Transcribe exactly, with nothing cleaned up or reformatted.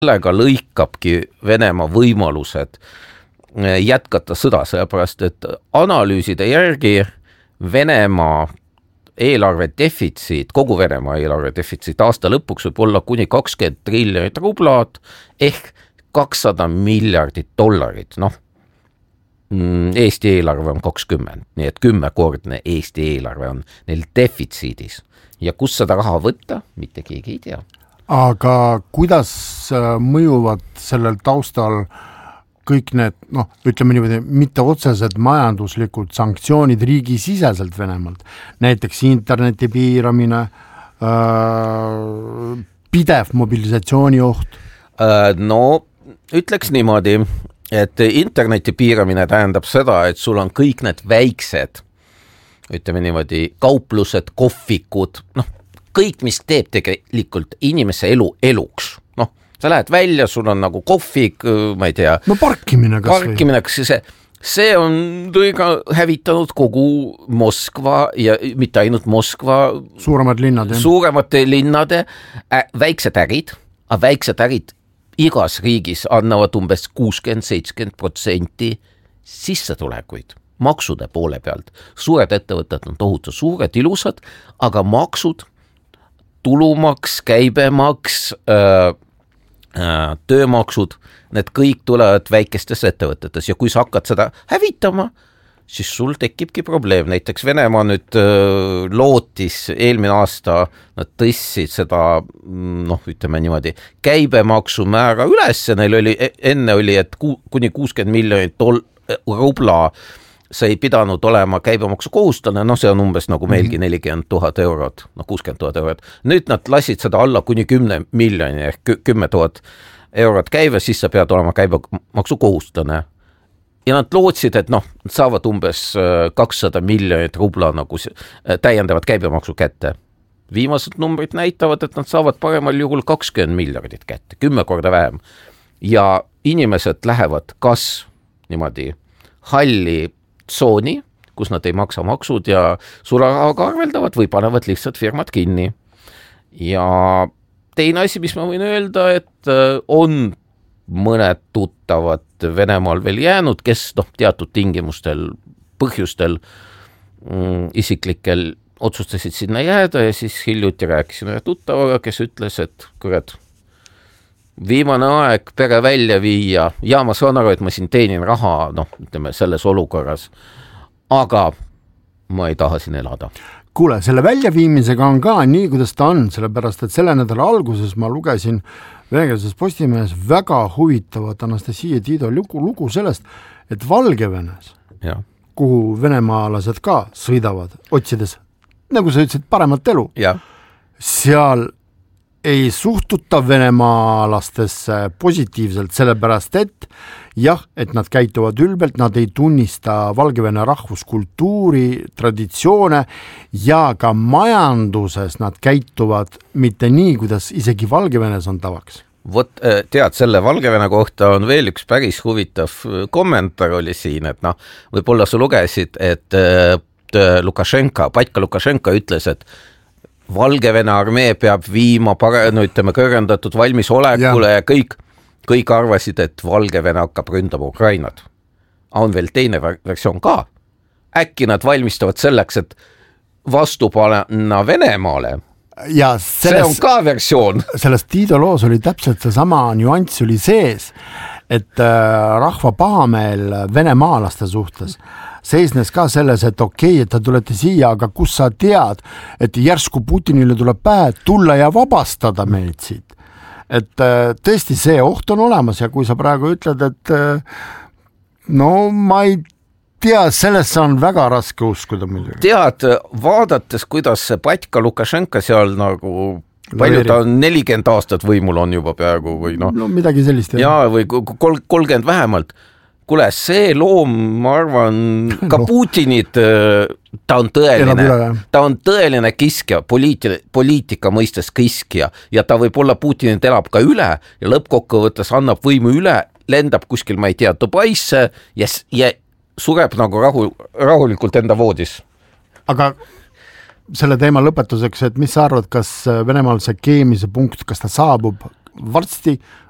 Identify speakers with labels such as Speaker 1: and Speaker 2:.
Speaker 1: sellega lõikabki Venemaa võimalused jätkata sõda, sellepärast et analüüside järgi Venemaa eelarve defitsiit, kogu Venemaa eelarve defitsiit aasta lõpuks võib olla kuni kakskümmend triljonit rublat ehk kakssada miljardit dollarit, noh, Eesti eelarve on kakskümmend, nii et kümmekordne Eesti eelarve on neil defitsiidis ja kus seda raha võtta, mitte keegi ei tea.
Speaker 2: Aga kuidas mõjuvad sellel taustal kõik need, noh, ütleme niimoodi, mitte otsesed majanduslikud sanktsioonid riigisiseselt Venemaalt, näiteks interneti piiramine, äh, pidev mobilisatsiooni oht?
Speaker 1: No, ütleks niimoodi, et interneti piiramine tähendab seda, et sul on kõik need väiksed, ütleme niimoodi, kauplused, kohvikud, noh, kõik, mis teeb tegelikult inimese elu eluks. Noh, sa lähed välja, sul on nagu kohvik, ma ei tea.
Speaker 2: No parkimine kas või?
Speaker 1: Parkimine, kas see, see on tõiga hävitanud kogu Moskva ja mitte ainult Moskva.
Speaker 2: Suuremad linnad, jah.
Speaker 1: Suuremate linnade äh, väiksed ärid, aga väiksed ärid igas riigis annavad umbes kuuskümmend seitsekümmend protsenti sissetulekuid maksude poole pealt. Suured ettevõtted on tohutu suured, ilusad, aga maksud tulumaks, käibemaks, öö, öö, töömaksud, need kõik tulevad väikestes ettevõtetes ja kui sa hakkad seda hävitama, siis sul tekibki probleem. Näiteks Venemaa nüüd öö, lootis eelmine aasta, nad tõssid seda, noh, ütleme niimoodi, käibemaksu määra üles, neil oli, enne oli, et ku, kuni kuuskümmend miljonit dol, rubla see ei pidanud olema käibemaksu kohustane, noh see on umbes nagu meilgi nelikümmend tuhat eurot, noh kuuskümmend tuhat eurot. Nüüd nad lasid seda alla kuni kümne miljoni ehk kümme tuhat eurot käive, siis sa pead olema käibemaksu kohustane. Ja nad lootsid, et noh, saavad umbes kakssada miljonit rubla nagu täiendavat käibemaksu kätte. Viimased numbrid näitavad, et nad saavad paremal juhul kakskümmend miljardit kätte, kümme korda vähem. Ja inimesed lähevad kas niimoodi halli tsooni, kus nad ei maksa maksud ja sularahaga arveldavad või panevad lihtsalt firmad kinni. Ja teine asi, mis ma võin öelda, et on mõned tuttavad Venemaal veel jäänud, kes noh, teatud tingimustel, põhjustel mm, isiklikel otsustasid sinna jääda ja siis hiljuti rääkisin ühe tuttavaga, kes ütles, et kurat, viimane aeg pere välja viia, ja ma saan aru, et ma siin teenin raha, noh, ütleme selles olukorras, aga ma ei taha siin elada.
Speaker 2: Kuule, selle väljaviimisega on ka nii, kuidas ta on, sellepärast, et selle nädala alguses ma lugesin venekeelses Postimehes väga huvitavat Anastasia Tiido lugu, lugu sellest, et Valgevenes, ja. Kuhu venemaalased ka sõidavad, otsides, nagu sa ütlesid, paremat elu, ja. Seal ei suhtuta venemaalastesse positiivselt, sellepärast et jah, et nad käituvad ülbelt, nad ei tunnista Valgevene rahvuskultuuri, traditsioone ja ka majanduses nad käituvad mitte nii, kuidas isegi Valgevenes on tavaks.
Speaker 1: Vot tead, selle Valgevene kohta on veel üks päris huvitav kommentaar oli siin, et noh, võib-olla sa lugesid, et Lukašenka, Patka Lukašenka ütles, et Valgevene armee peab viima pare, no ütleme, kõrgendatud valmisolekule ja, ja kõik, kõik arvasid, et Valgevene hakkab ründama Ukrainat. On veel teine versioon ka. Äkki nad valmistavad selleks, et vastu panna Venemaale.
Speaker 2: Ja selles,
Speaker 1: see on ka versioon.
Speaker 2: Selles Tiido loos oli täpselt see sama nüanss oli sees, et rahva pahameel venemaalaste suhtes seisnes ka selles, et okei, et te tulete siia, aga kus sa tead, et järsku Putinile tuleb pähe tulla ja vabastada meid siit. Et tõesti see oht on olemas ja kui sa praegu ütled, et no ma ei tea, sellest on väga raske uskuda muidugi.
Speaker 1: Tead, vaadates, kuidas see Patka Lukašenka seal nagu palju ta on nelikümmend aastat võimul on juba peaaegu või noh.
Speaker 2: No midagi sellist.
Speaker 1: Ja või kolmkümmend vähemalt. Kule, see loom, ma arvan, ka no. Putinid, ta on tõeline, ta on tõeline kiskja, poliiti, poliitika mõistes kiskja ja ta võib olla Putinid elab ka üle ja lõppkokkuvõttes annab võimu üle, lendab kuskil, ma ei tea, Dubaisse ja, ja sureb nagu rahu, rahulikult enda voodis.
Speaker 2: Aga selle teema lõpetuseks, et mis sa arvad, kas Venemaal see keemise punkt, kas ta saabub varsti